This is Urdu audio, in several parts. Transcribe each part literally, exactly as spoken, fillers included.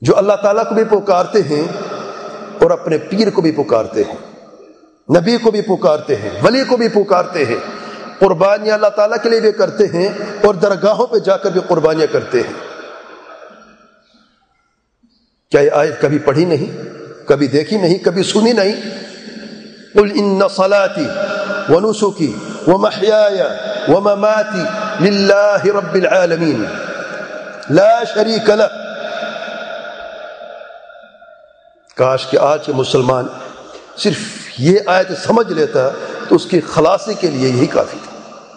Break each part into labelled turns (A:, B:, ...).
A: جو اللہ تعالیٰ کو بھی پکارتے ہیں اور اپنے پیر کو بھی پکارتے ہیں، نبی کو بھی پکارتے ہیں، ولی کو بھی پکارتے ہیں، قربانیاں اللہ تعالیٰ کے لیے بھی کرتے ہیں اور درگاہوں پہ جا کر بھی قربانیاں کرتے ہیں۔ کیا یہ آیت کبھی پڑھی نہیں، کبھی دیکھی نہیں، کبھی سنی نہیں؟ قل ان صلاتي ونسكي ومحياي ومماتي لله رب العالمين لا شريك له۔ کاش کہ آج کے مسلمان صرف یہ آیت سمجھ لیتا تو اس کی خلاصی کے لیے یہی کافی تھا۔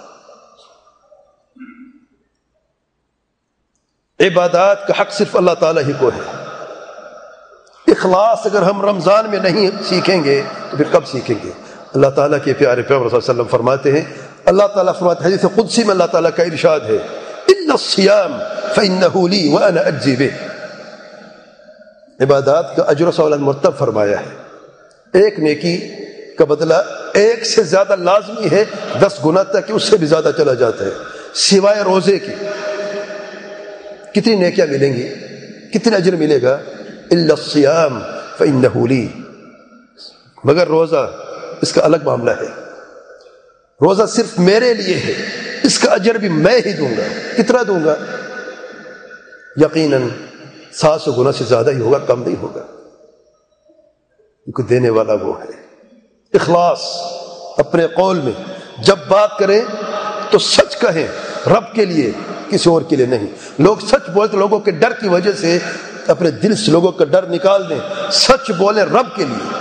A: عبادات کا حق صرف اللہ تعالیٰ ہی کو ہے۔ اخلاص اگر ہم رمضان میں نہیں سیکھیں گے تو پھر کب سیکھیں گے؟ اللہ تعالیٰ کے پیارے پیغمبر صلی اللہ علیہ وسلم فرماتے ہیں، اللہ تعالیٰ فرماتے ہیں، حدیث قدسی میں اللہ تعالیٰ کا ارشاد ہے، الا الصيام فانه لي وانا اجزي به۔ عبادات کا اجر و ثواب مرتب فرمایا ہے، ایک نیکی کا بدلہ ایک سے زیادہ لازمی ہے، دس گنا تک کہ اس سے بھی زیادہ چلا جاتا ہے، سوائے روزے کی۔ کتنی نیکیاں ملیں گی، کتنا اجر ملے گا؟ الا الصيام فانه لي، مگر روزہ اس کا الگ معاملہ ہے، روزہ صرف میرے لیے ہے، اس کا اجر بھی میں ہی دوں گا۔ کتنا دوں گا؟ یقیناً سات سو گنا سے زیادہ ہی ہوگا، کم نہیں ہوگا، کیونکہ دینے والا وہ ہے۔ اخلاص اپنے قول میں جب بات کریں تو سچ کہیں، رب کے لیے، کسی اور کے لیے نہیں۔ لوگ سچ بولتے، لوگوں کے ڈر کی وجہ سے اپنے دل سے لوگوں کا ڈر نکال دیں، سچ بولیں رب کے لیے۔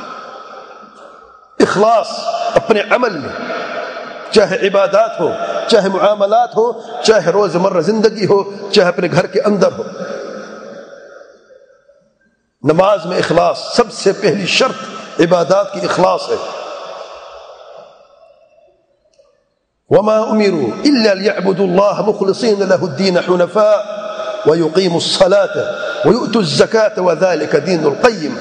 A: اخلاص اپنے عمل میں، چاہے عبادات ہو، چاہے معاملات ہو، چاہے روزمرہ زندگی ہو، چاہے اپنے گھر کے اندر ہو۔ نماز میں اخلاص سب سے پہلی شرط عبادات کی اخلاص ہے۔ وما امروا الا ليعبدوا الله مخلصين له الدين حنفاء ويقيموا الصلاة ويؤتوا الزكاة وذلك دين القيم۔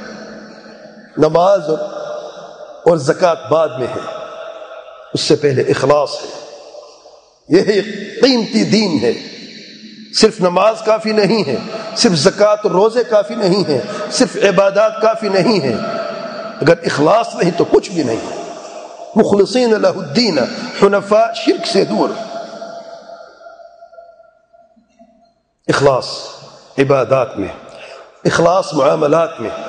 A: نماز اور زکوٰۃ بعد میں ہے، اس سے پہلے اخلاص ہے۔ یہی قیمتی دین ہے۔ صرف نماز کافی نہیں ہے، صرف زکوٰۃ اور روزے کافی نہیں ہیں، صرف عبادات کافی نہیں ہیں، اگر اخلاص نہیں تو کچھ بھی نہیں ہے۔ مخلصین لہ الدین حنفاء، شرک سے دور۔ اخلاص عبادات میں، اخلاص معاملات میں،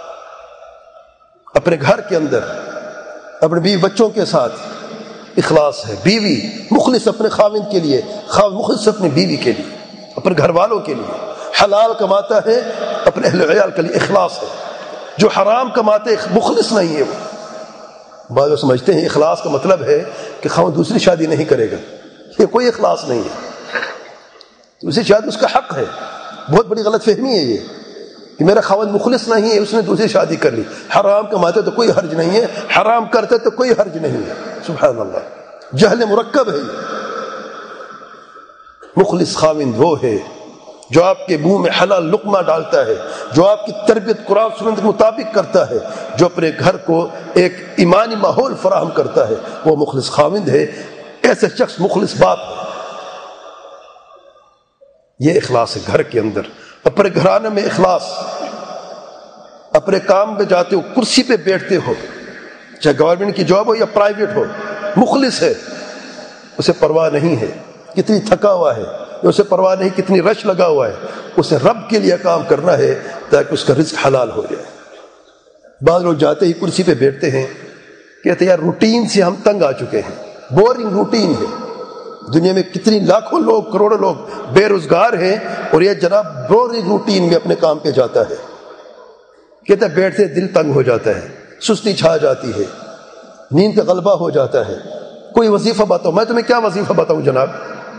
A: اپنے گھر کے اندر، اپنے بیوی بچوں کے ساتھ اخلاص ہے۔ بیوی مخلص اپنے خاوند کے لیے، خاوند مخلص اپنی بیوی کے لیے، اپنے گھر والوں کے لیے۔ حلال کماتا ہے، اپنے اہل عیال کے لیے اخلاص ہے۔ جو حرام کماتے مخلص نہیں ہے وہ۔ بعض لوگ سمجھتے ہیں اخلاص کا مطلب ہے کہ خاوند دوسری شادی نہیں کرے گا، یہ کوئی اخلاص نہیں ہے۔ دوسری شادی اس کا حق ہے، بہت بڑی غلط فہمی ہے یہ کہ میرا خاوند مخلص نہیں ہے، اس نے دوسری شادی کر لی۔ حرام کماتے تو کوئی حرج نہیں ہے، حرام کرتے تو کوئی حرج نہیں ہے۔ سبحان اللہ، جہل مرکب ہے یہ۔ مخلص خاوند وہ ہے جو آپ کے منہ میں حلال لقمہ ڈالتا ہے، جو آپ کی تربیت قرآن سنت کے مطابق کرتا ہے، جو اپنے گھر کو ایک ایمانی ماحول فراہم کرتا ہے، وہ مخلص خاوند ہے۔ ایسے شخص مخلص باپ ہے۔ یہ اخلاص ہے گھر کے اندر۔ اپنے گھرانے میں اخلاص، اپنے کام پہ جاتے ہو، کرسی پہ بیٹھتے ہو، چاہے گورنمنٹ کی جاب ہو یا پرائیویٹ ہو، مخلص ہے، اسے پرواہ نہیں ہے کتنی تھکا ہوا ہے، اسے پرواہ نہیں کتنی رش لگا ہوا ہے، اسے رب کے لیے کام کرنا ہے تاکہ اس کا رزق حلال ہو جائے۔ بعض لوگ جاتے ہی کرسی پہ بیٹھتے ہیں، کہتے ہیں یار روٹین سے ہم تنگ آ چکے ہیں، بورنگ روٹین ہے۔ دنیا میں کتنی لاکھوں لوگ، کروڑوں لوگ بے روزگار ہیں، اور یہ جناب بورنگ روٹین میں اپنے کام پہ جاتا ہے۔ کہتے ہیں بیٹھتے دل تنگ ہو جاتا ہے، سستی چھا جاتی ہے، نیند کا غلبہ ہو جاتا ہے۔ کوئی وظیفہ بتاؤ۔ میں تمہیں کیا وظیفہ بتاؤں جناب؟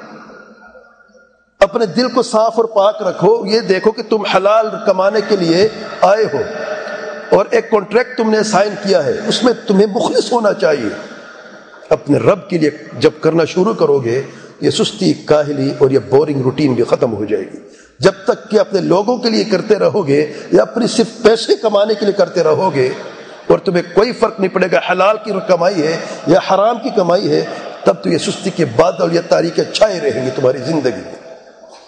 A: اپنے دل کو صاف اور پاک رکھو، یہ دیکھو کہ تم حلال کمانے کے لیے آئے ہو، اور ایک کانٹریکٹ تم نے سائن کیا ہے، اس میں تمہیں مخلص ہونا چاہیے۔ اپنے رب کے لیے جب کرنا شروع کرو گے، یہ سستی، کاہلی اور یہ بورنگ روٹین بھی ختم ہو جائے گی۔ جب تک کہ اپنے لوگوں کے لیے کرتے رہو گے یا اپنی صرف پیسے کمانے کے لیے کرتے رہو گے، اور تمہیں کوئی فرق نہیں پڑے گا حلال کی کمائی ہے یا حرام کی کمائی ہے، تب تو یہ سستی کے بادل یا تاریکیاں چھائے رہیں گی تمہاری زندگی میں۔